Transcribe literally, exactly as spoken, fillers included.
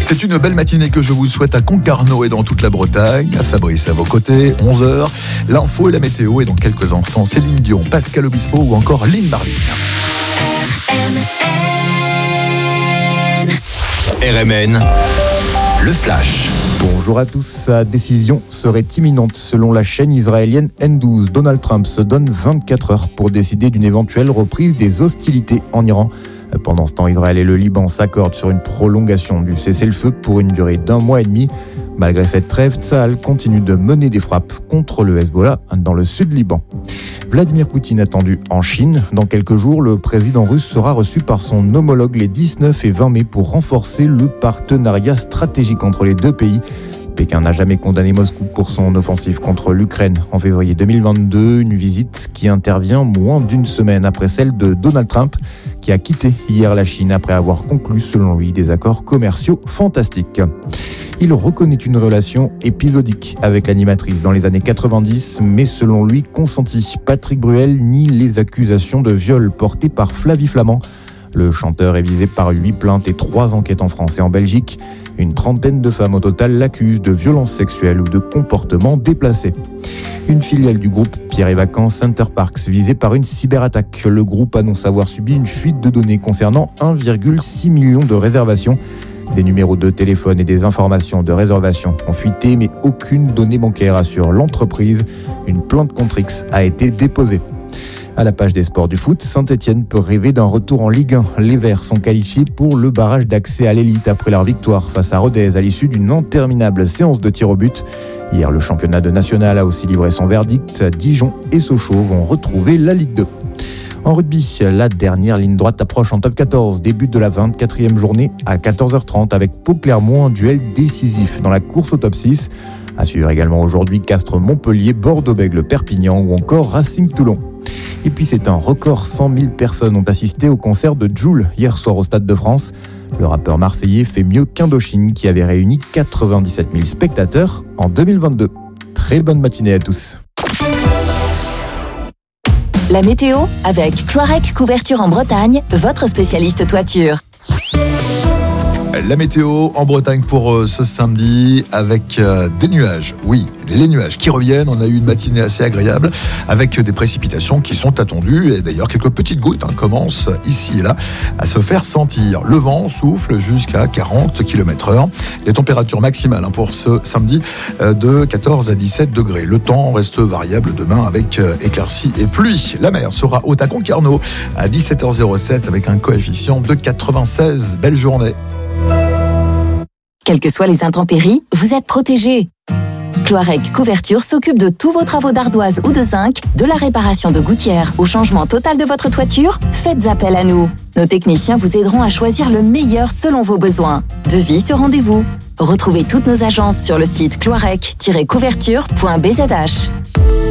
C'est une belle matinée que je vous souhaite à Concarneau et dans toute la Bretagne. Fabrice à vos côtés, onze heures. L'info et la météo et dans quelques instants, Céline Dion, Pascal Obispo ou encore Lynn Marlin. R M N, le flash. Bonjour à tous. Sa décision serait imminente. Selon la chaîne israélienne N douze, Donald Trump se donne vingt-quatre heures pour décider d'une éventuelle reprise des hostilités en Iran. Pendant ce temps, Israël et le Liban s'accordent sur une prolongation du cessez-le-feu pour une durée d'un mois et demi. Malgré cette trêve, Tsahal continue de mener des frappes contre le Hezbollah dans le sud Liban. Vladimir Poutine attendu en Chine. Dans quelques jours, le président russe sera reçu par son homologue les dix-neuf et vingt mai pour renforcer le partenariat stratégique entre les deux pays. Pékin n'a jamais condamné Moscou pour son offensive contre l'Ukraine en février deux mille vingt-deux, une visite qui intervient moins d'une semaine après celle de Donald Trump, qui a quitté hier la Chine après avoir conclu, selon lui, des accords commerciaux fantastiques. Il reconnaît une relation épisodique avec l'animatrice dans les années quatre-vingt-dix, mais selon lui consentie. Patrick Bruel nie les accusations de viol portées par Flavie Flament. Le chanteur est visé par huit plaintes et trois enquêtes en France et en Belgique. Une trentaine de femmes au total l'accusent de violences sexuelles ou de comportements déplacés. Une filiale du groupe Pierre et Vacances Center Parcs visée par une cyberattaque. Le groupe annonce avoir subi une fuite de données concernant un virgule six million de réservations. Des numéros de téléphone et des informations de réservation ont fuité, mais aucune donnée bancaire assure l'entreprise. Une plainte contre X a été déposée. À la page des sports du foot, Saint-Etienne peut rêver d'un retour en Ligue un. Les Verts sont qualifiés pour le barrage d'accès à l'élite après leur victoire face à Rodez à l'issue d'une interminable séance de tir au but. Hier, le championnat de national a aussi livré son verdict. Dijon et Sochaux vont retrouver la Ligue deux. En rugby, la dernière ligne droite approche en top quatorze. Début de la vingt-quatrième journée à quatorze heures trente avec Pau-Clermont, un duel décisif dans la course au top six. À suivre également aujourd'hui Castres-Montpellier, Bordeaux-Bègles-Perpignan ou encore Racing-Toulon. Et puis c'est un record, cent mille personnes ont assisté au concert de Jul hier soir au Stade de France. Le rappeur marseillais fait mieux qu'Indochine qui avait réuni quatre-vingt-dix-sept mille spectateurs en deux mille vingt-deux. Très bonne matinée à tous. La météo avec Cloirec Couverture en Bretagne, votre spécialiste toiture. La météo en Bretagne pour euh, ce samedi avec euh, des nuages. Oui, les nuages qui reviennent. On a eu une matinée assez agréable avec des précipitations qui sont attendues. Et d'ailleurs, quelques petites gouttes hein, commencent ici et là à se faire sentir. Le vent souffle jusqu'à quarante kilomètres heure. Les températures maximales hein, pour ce samedi euh, de quatorze à dix-sept degrés. Le temps reste variable demain avec euh, éclaircies et pluie. La mer sera haute à Concarneau à dix-sept heures zéro sept avec un coefficient de quatre-vingt-seize. Belle journée. Quelles que soient les intempéries, vous êtes protégés. Cloirec Couverture s'occupe de tous vos travaux d'ardoise ou de zinc, de la réparation de gouttières au changement total de votre toiture. Faites appel à nous. Nos techniciens vous aideront à choisir le meilleur selon vos besoins. Devis sur rendez-vous. Retrouvez toutes nos agences sur le site cloirec tiret couverture point b z h.